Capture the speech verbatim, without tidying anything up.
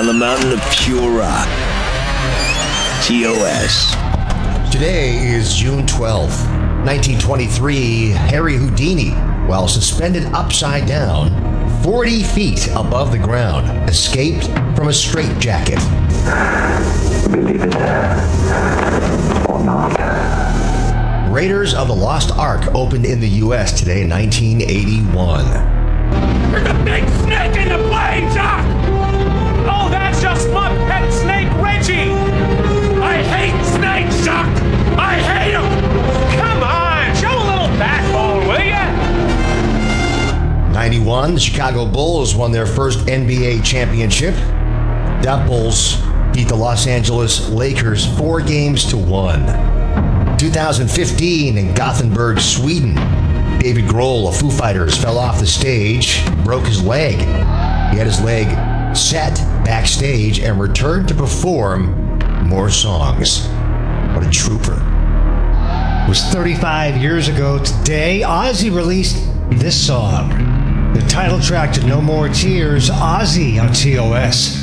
on the mountain of pure rock. T O S. Today is June twelfth, nineteen twenty-three. Harry Houdini, while suspended upside down, forty feet above the ground, escaped from a straitjacket. Believe it or not. Raiders of the Lost Ark opened in the U S today in nineteen eighty-one. There's a big snake in the plane, Doc! Oh, that's just my pet snake, Reggie! I hate snakes, Doc! I hate them! Come on, show a little backbone, will ya? ninety-one, the Chicago Bulls won their first N B A championship. The Bulls beat the Los Angeles Lakers four games to one. two thousand fifteen in Gothenburg, Sweden, David Grohl of Foo Fighters fell off the stage, broke his leg. He had his leg set backstage and returned to perform more songs. What a trooper. It was thirty-five years ago today. Ozzy released this song, the title track to No More Tears. Ozzy on T O S.